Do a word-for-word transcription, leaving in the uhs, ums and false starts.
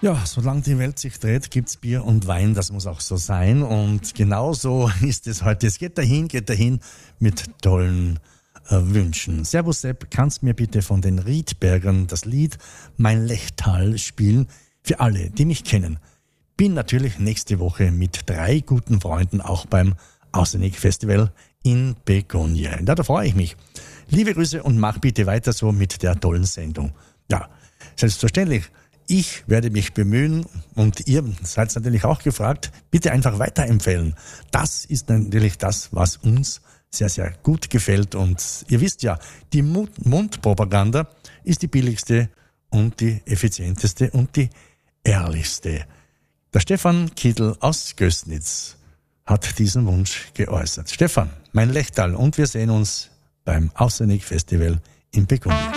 Ja, solange die Welt sich dreht, gibt's Bier und Wein, das muss auch so sein. Und genauso ist es heute. Es geht dahin, geht dahin mit tollen äh, Wünschen. Servus Sepp, kannst mir bitte von den Riedbergern das Lied Mein Lechtal spielen? Für alle, die mich kennen. Bin natürlich nächste Woche mit drei guten Freunden auch beim Außernick Festival in Begonia. Ja, da freue ich mich. Liebe Grüße und mach bitte weiter so mit der tollen Sendung. Ja, selbstverständlich. Ich werde mich bemühen und ihr seid natürlich auch gefragt, bitte einfach weiterempfehlen. Das ist natürlich das, was uns sehr, sehr gut gefällt. Und ihr wisst ja, die Mundpropaganda ist die billigste und die effizienteste und die ehrlichste. Der Stefan Kittel aus Gößnitz hat diesen Wunsch geäußert. Stefan, mein Lechtal, und wir sehen uns beim Außernick Festival in Begonia.